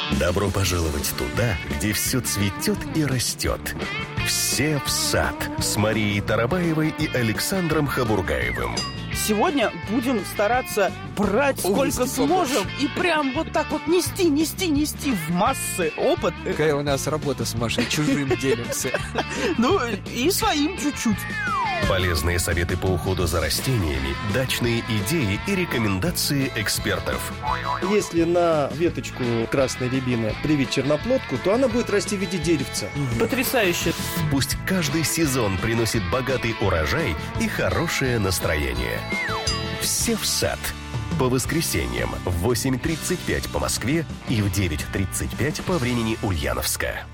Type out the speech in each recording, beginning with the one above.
Добро пожаловать туда, где все цветет и растет. Все в сад с Марией Тарабаевой и Александром Хабургаевым. Сегодня будем стараться брать сколько сможем и прям вот так вот нести в массы опыт. Какая у нас работа с Машей, чужим делимся. Ну и своим чуть-чуть. Полезные советы по уходу за растениями, дачные идеи и рекомендации экспертов. Если на веточку красной рябины привить черноплодку, то она будет расти в виде деревца. Потрясающе. Пусть каждый сезон приносит богатый урожай и хорошее настроение. Все в сад. По воскресеньям в 8:35 по Москве и в 9:35 по времени Ульяновска.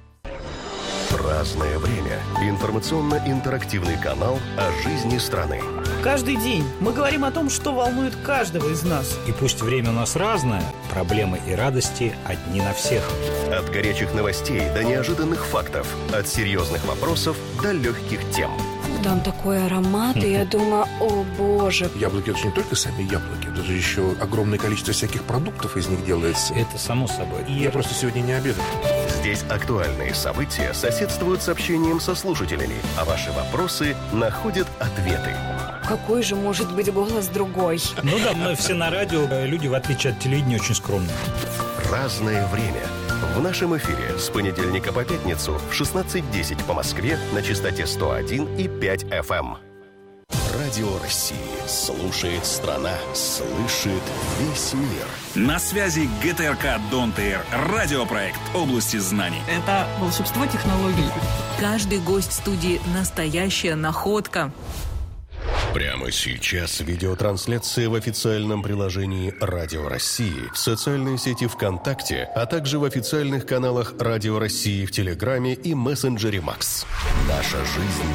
Разное время. Информационно-интерактивный канал о жизни страны. Каждый день мы говорим о том, что волнует каждого из нас. И пусть время у нас разное, проблемы и радости одни на всех. От горячих новостей до неожиданных фактов, от серьезных вопросов до легких тем. Там такой аромат, и я думаю, о боже. Яблоки — это же не только сами яблоки, это же еще огромное количество всяких продуктов из них делается. Это само собой. Я просто сегодня не обедал. Здесь актуальные события соседствуют с общением со слушателями, а ваши вопросы находят ответы. Какой же может быть голос другой? Ну да, мы все на радио, люди, в отличие от телевидения, очень скромные. Разное время. В нашем эфире с понедельника по пятницу в 16:10 по Москве на частоте 101,5 FM. Радио России. Слушает страна. Слышит весь мир. На связи ГТРК Don't Air. Радиопроект области знаний. Это волшебство технологий. Каждый гость студии – настоящая находка. Прямо сейчас видеотрансляция в официальном приложении Радио России, в социальной сети ВКонтакте, а также в официальных каналах Радио России в Телеграме и мессенджере Макс. Наша жизнь.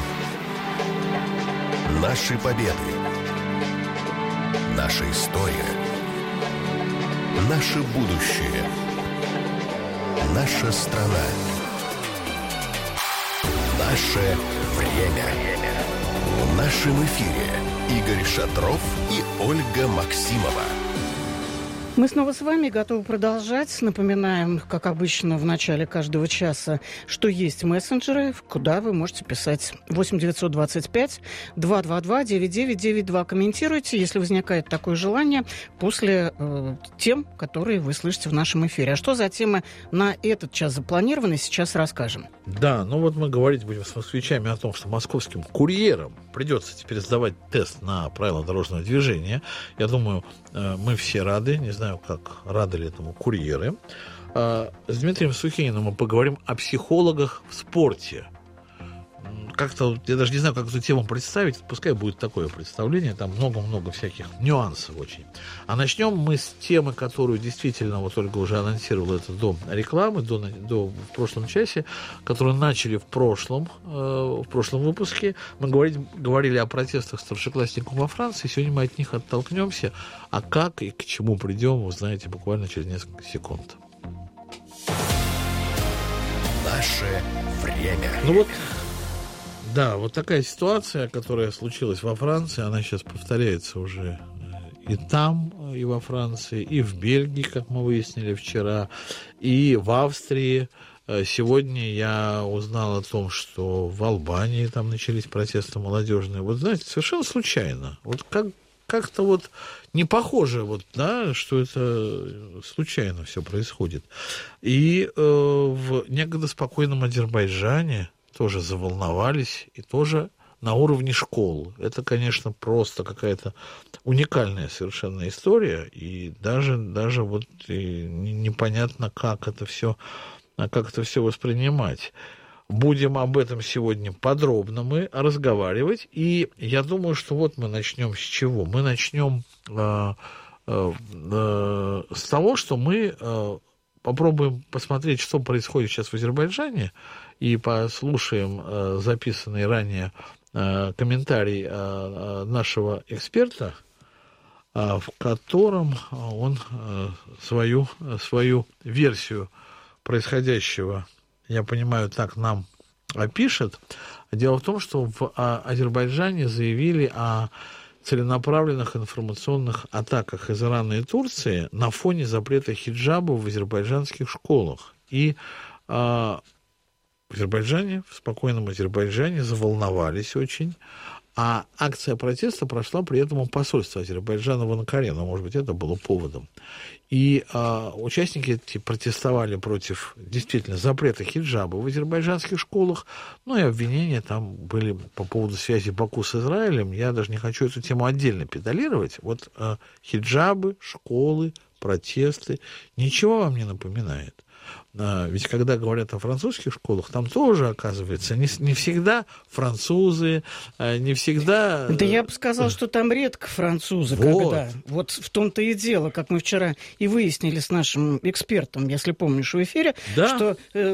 Наши победы. Наша история. Наше будущее. Наша страна. Наше время. В нашем эфире Игорь Шатров и Ольга Максимова. Мы снова с вами готовы продолжать. Напоминаем, как обычно, в начале каждого часа, что есть мессенджеры, куда вы можете писать. 8-925-222-9992. Комментируйте, если возникает такое желание, после тем, которые вы слышите в нашем эфире. А что за темы на этот час запланированы, сейчас расскажем. Да, ну вот мы говорить будем с москвичами о том, что московским курьерам придется теперь сдавать тест на правила дорожного движения. Я думаю, мы все рады, не знаю, как рады ли этому курьеры. С Дмитрием Сухининым мы поговорим о психологах в спорте. Как-то, я даже не знаю, как эту тему представить, пускай будет такое представление, там много-много всяких нюансов очень. А начнем мы с темы, которую действительно, вот Ольга уже анонсировала это до рекламы, в прошлом часе, которую начали в прошлом выпуске. Мы говорили о протестах старшеклассников во Франции, сегодня мы от них оттолкнемся, а как и к чему придем, вы узнаете буквально через несколько секунд. Наше время. Ну вот, да, вот такая ситуация, которая случилась во Франции, она сейчас повторяется уже и там, и во Франции, и в Бельгии, как мы выяснили вчера, и в Австрии. Сегодня я узнал о том, что в Албании там начались протесты молодежные. Вот знаете, совершенно случайно. Вот как-то вот не похоже, вот, да, что это случайно все происходит. И в некогда спокойном Азербайджане тоже заволновались, и тоже на уровне школ. Это, конечно, просто какая-то уникальная совершенно история, и даже вот и непонятно, как это все воспринимать. Будем об этом сегодня подробно мы разговаривать, и я думаю, что вот мы начнем с чего? Мы начнем с того, что мы попробуем посмотреть, что происходит сейчас в Азербайджане, и послушаем записанный ранее комментарий нашего эксперта, в котором он свою версию происходящего, я понимаю, так нам опишет. Дело в том, что в Азербайджане заявили о целенаправленных информационных атаках из Ирана и Турции на фоне запрета хиджаба в азербайджанских школах. И в Азербайджане, в спокойном Азербайджане заволновались очень. А акция протеста прошла при этом у посольства Азербайджана в Анкаре. Но, может быть, это было поводом. И участники эти протестовали против действительно запрета хиджаба в азербайджанских школах. Ну и обвинения там были по поводу связи Баку с Израилем. Я даже не хочу эту тему отдельно педалировать. Вот хиджабы, школы, протесты. Ничего вам не напоминает? Ведь когда говорят о французских школах, там тоже, оказывается, не всегда французы, не всегда... Да я бы сказал, что там редко французы, вот. Когда... Вот в том-то и дело, как мы вчера и выяснили с нашим экспертом, если помнишь, в эфире, да. Что...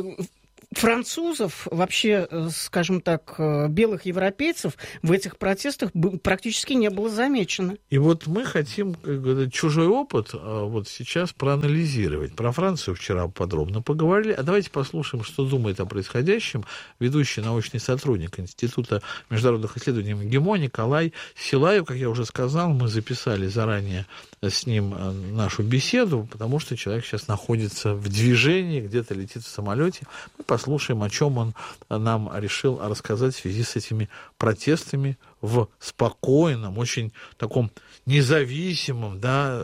французов, вообще, скажем так, белых европейцев в этих протестах практически не было замечено. И вот мы хотим чужой опыт вот сейчас проанализировать. Про Францию вчера подробно поговорили. А давайте послушаем, что думает о происходящем ведущий научный сотрудник Института международных исследований МГИМО Николай Силаев. Как я уже сказал, мы записали заранее с ним нашу беседу, потому что человек сейчас находится в движении, где-то летит в самолете. Мы послушаем, о чем он нам решил рассказать в связи с этими протестами в спокойном, очень таком независимом, да,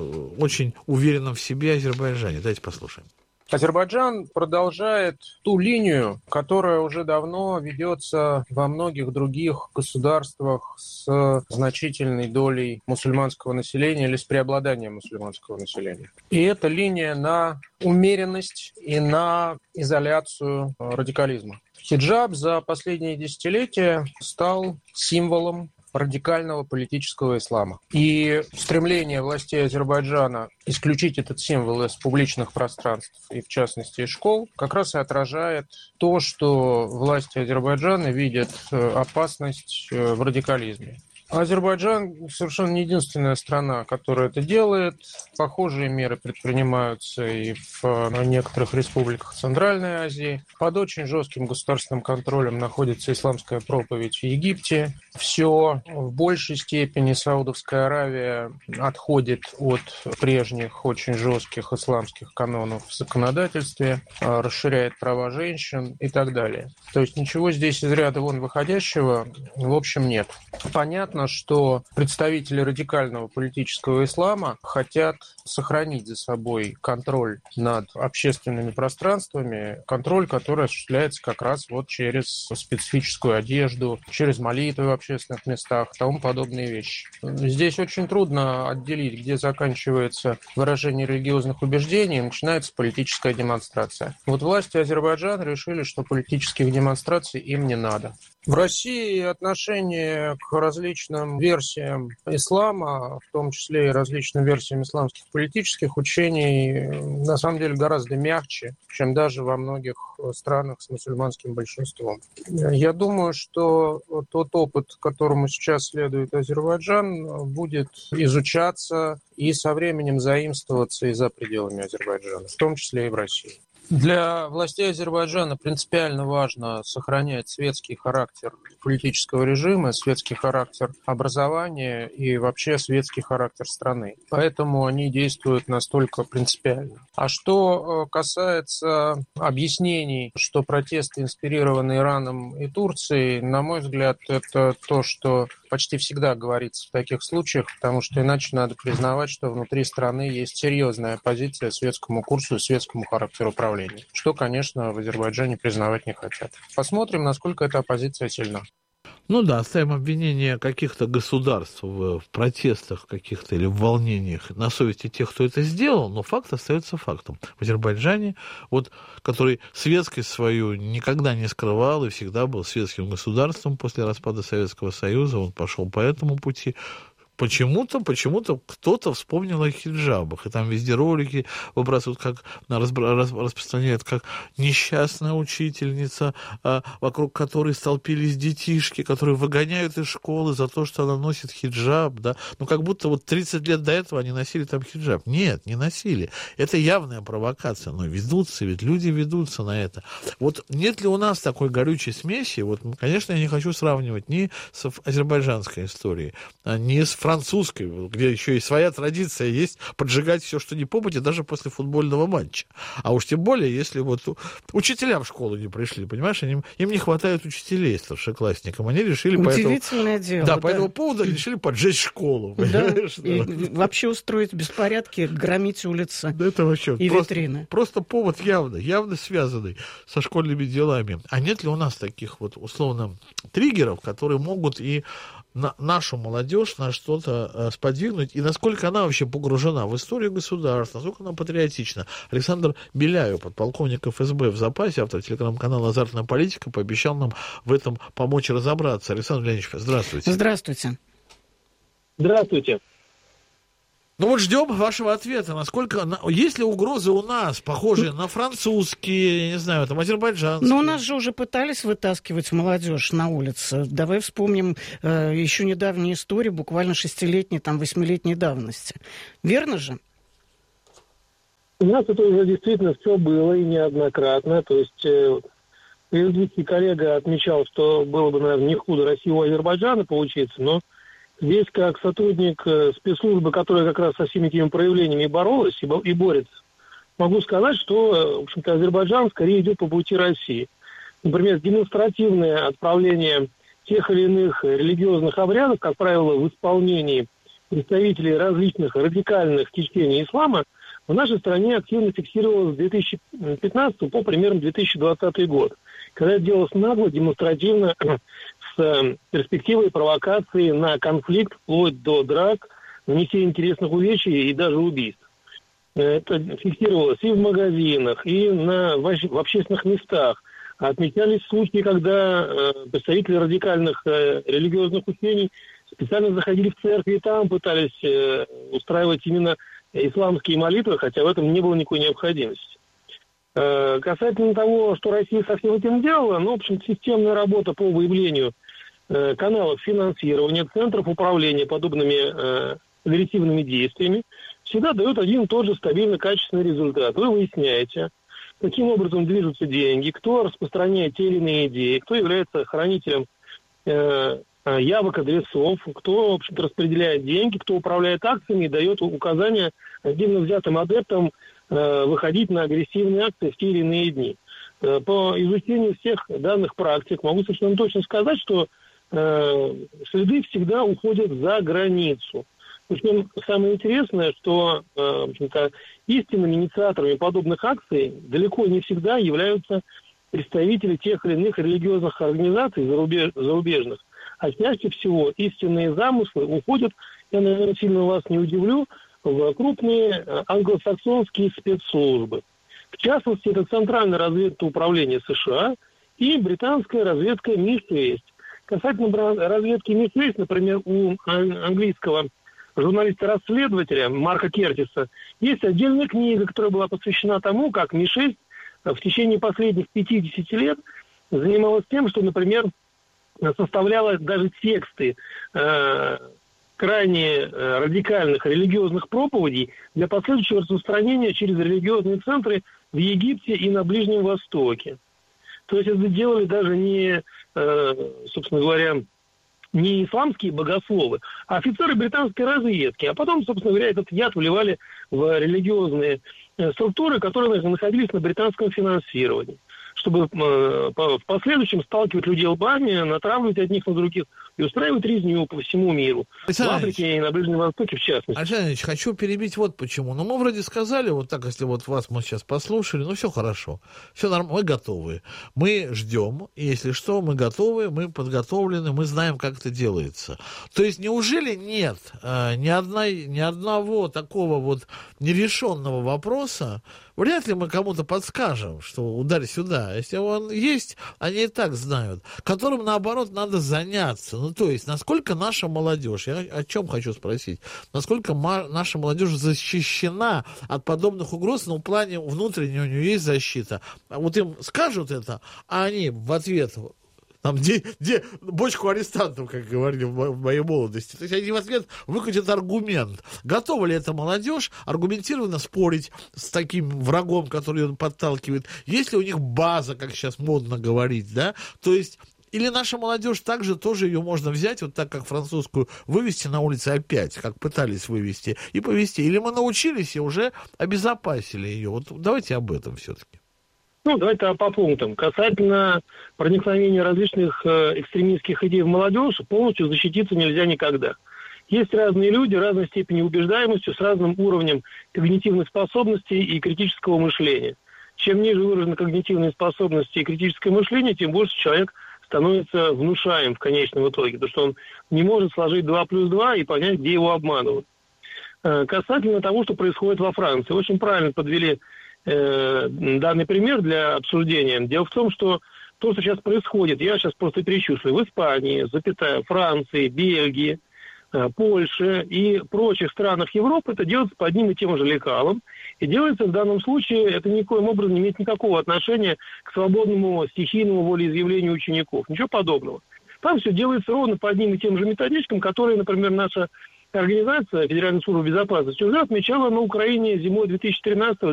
очень уверенном в себе Азербайджане. Давайте послушаем. Азербайджан продолжает ту линию, которая уже давно ведется во многих других государствах с значительной долей мусульманского населения или с преобладанием мусульманского населения. И это линия на умеренность и на изоляцию радикализма. Хиджаб за последние десятилетия стал символом радикального политического ислама. И стремление властей Азербайджана исключить этот символ из публичных пространств, и в частности из школ, как раз и отражает то, что власти Азербайджана видят опасность в радикализме. Азербайджан совершенно не единственная страна, которая это делает. Похожие меры предпринимаются и в некоторых республиках Центральной Азии. Под очень жестким государственным контролем находится исламская проповедь в Египте. Все в большей степени Саудовская Аравия отходит от прежних очень жестких исламских канонов в законодательстве, расширяет права женщин и так далее. То есть ничего здесь из ряда вон выходящего в общем нет. Понятно, что представители радикального политического ислама хотят сохранить за собой контроль над общественными пространствами, контроль, который осуществляется как раз вот через специфическую одежду, через молитвы в общественных местах, тому подобные вещи. Здесь очень трудно отделить, где заканчивается выражение религиозных убеждений и начинается политическая демонстрация. Вот власти Азербайджана решили, что политических демонстраций им не надо. В России отношение к различным версиям ислама, в том числе и различным версиям исламских политических учений, на самом деле гораздо мягче, чем даже во многих странах с мусульманским большинством. Я думаю, что тот опыт, которому сейчас следует Азербайджан, будет изучаться и со временем заимствоваться и за пределами Азербайджана, в том числе и в России. Для властей Азербайджана принципиально важно сохранять светский характер политического режима, светский характер образования и вообще светский характер страны. Поэтому они действуют настолько принципиально. А что касается объяснений, что протесты инспирированы Ираном и Турцией, на мой взгляд, это то, что почти всегда говорится в таких случаях, потому что иначе надо признавать, что внутри страны есть серьезная оппозиция светскому курсу и светскому характеру правления, что, конечно, в Азербайджане признавать не хотят. Посмотрим, насколько эта оппозиция сильна. Ну да, оставим обвинения каких-то государств в протестах каких-то или в волнениях на совести тех, кто это сделал, но факт остается фактом. В Азербайджане, вот, который светскость свою никогда не скрывал и всегда был светским государством после распада Советского Союза, он пошел по этому пути, почему-то кто-то вспомнил о хиджабах. И там везде ролики выбрасывают, как распространяют, как несчастная учительница, вокруг которой столпились детишки, которые выгоняют из школы за то, что она носит хиджаб, да. Ну, как будто вот 30 лет до этого они носили там хиджаб. Нет, не носили. Это явная провокация. Но ведутся, ведь люди ведутся на это. Вот нет ли у нас такой горючей смеси? Вот, конечно, я не хочу сравнивать ни с азербайджанской историей, ни с французской, где еще и своя традиция есть поджигать все, что не попадет, даже после футбольного матча. А уж тем более, если вот учителя в школу не пришли, понимаешь, им не хватает учителей старшеклассникам. Они решили Удивительное дело. Да, по этому поводу решили поджечь школу. Да, и вообще устроить беспорядки, громить улицы это вообще и витрины. Просто повод явно связанный со школьными делами. А нет ли у нас таких вот условно триггеров, которые могут и нашу молодежь на что-то сподвигнуть, и насколько она вообще погружена в историю государства, насколько она патриотична. Александр Беляев, подполковник ФСБ в запасе, автор телеграм-канала «Азартная политика», пообещал нам в этом помочь разобраться. Александр Леонидович, здравствуйте. Здравствуйте. Здравствуйте. Ну вот ждем вашего ответа. Насколько есть ли угрозы у нас, похожие на французские, я не знаю, там, азербайджанские? Но у нас же уже пытались вытаскивать молодежь на улице. Давай вспомним еще недавнюю историю, буквально 6-летней, там, 8-летней давности. Верно же? У нас это уже действительно все было и неоднократно. То есть предыдущий коллега отмечал, что было бы, наверное, не худо России у Азербайджана получиться, но здесь, как сотрудник спецслужбы, которая как раз со всеми этими проявлениями боролась и борется, могу сказать, что, в общем-то, Азербайджан скорее идет по пути России. Например, демонстративное отправление тех или иных религиозных обрядов, как правило, в исполнении представителей различных радикальных течений ислама, в нашей стране активно фиксировалось с 2015 по примерно 2020 год, когда это делалось нагло, демонстративно, с перспективой провокации на конфликт, вплоть до драк, нанесения интересных увечий и даже убийств. Это фиксировалось и в магазинах, и в общественных местах. Отмечались случаи, когда представители радикальных религиозных учений специально заходили в церкви и там пытались устраивать именно исламские молитвы, хотя в этом не было никакой необходимости. Касательно того, что Россия со всем этим делала, в общем, системная работа по выявлению каналов финансирования, центров управления подобными агрессивными действиями всегда дает один и тот же стабильно качественный результат. Вы выясняете, каким образом движутся деньги, кто распространяет те или иные идеи, кто является хранителем явок, адресов, кто, в общем-то, распределяет деньги, кто управляет акциями и дает указания отдельно взятым адептам выходить на агрессивные акции в те или иные дни. По изучению всех данных практик могу совершенно точно сказать, что следы всегда уходят за границу. Причем самое интересное, что в общем-то, истинными инициаторами подобных акций далеко не всегда являются представители тех или иных религиозных организаций зарубежных. А чаще всего истинные замыслы уходят, я, наверное, сильно вас не удивлю, в крупные англосаксонские спецслужбы. В частности, это Центральное разведывательное управление США и британская разведка МИ-6. Касательно разведки МИ-6, например, у английского журналиста-расследователя Марка Кертиса есть отдельная книга, которая была посвящена тому, как МИ-6 в течение последних 50 лет занималась тем, что, например, составляла даже тексты крайне радикальных религиозных проповедей для последующего распространения через религиозные центры в Египте и на Ближнем Востоке. То есть это делали даже не, собственно говоря, не исламские богословы, а офицеры британской разведки. А потом, собственно говоря, этот яд вливали в религиозные структуры, которые находились на британском финансировании, чтобы в последующем сталкивать людей лбами, натравливать одних на других и устраивать резню по всему миру. В Африке и на Ближнем Востоке в частности. Александр Ильич, хочу перебить вот почему. Мы вроде сказали, вот так, если вот вас мы сейчас послушали, все хорошо, все нормально, мы готовы. Мы ждем, и если что, мы готовы, мы подготовлены, мы знаем, как это делается. То есть неужели нет ни одного такого вот нерешенного вопроса, вряд ли мы кому-то подскажем, что ударь сюда. Если он есть, они и так знают. Которым, наоборот, надо заняться. Ну, то есть, насколько наша молодежь, я о чем хочу спросить, насколько наша молодежь защищена от подобных угроз, но в плане внутренней у нее есть защита. А вот им скажут это, а они в ответ... Там, где бочку арестантов, как говорили в моей молодости. То есть они в ответ выкатят аргумент. Готова ли эта молодежь аргументированно спорить с таким врагом, который он подталкивает? Есть ли у них база, как сейчас модно говорить, да? То есть, или наша молодежь также тоже ее можно взять, вот так, как французскую, вывести на улице опять, как пытались вывести, и повести. Или мы научились и уже обезопасили ее. Вот давайте об этом все-таки. Ну, давайте по пунктам. Касательно проникновения различных экстремистских идей в молодежь, полностью защититься нельзя никогда. Есть разные люди, разной степени убеждаемости, с разным уровнем когнитивных способностей и критического мышления. Чем ниже выражены когнитивные способности и критическое мышление, тем больше человек становится внушаем в конечном итоге, потому что он не может сложить 2 плюс 2 и понять, где его обманывают. Касательно того, что происходит во Франции, очень правильно подвели данный пример для обсуждения. Дело в том, что то, что сейчас происходит, я сейчас просто перечислю, в Испании, Франции, Бельгии, Польше и прочих странах Европы, это делается по одним и тем же лекалам. И делается в данном случае, это никоим образом не имеет никакого отношения к свободному стихийному волеизъявлению учеников. Ничего подобного. Там все делается ровно по одним и тем же методичкам, которые, например, наша организация Федеральной службы безопасности уже отмечала на Украине зимой 2013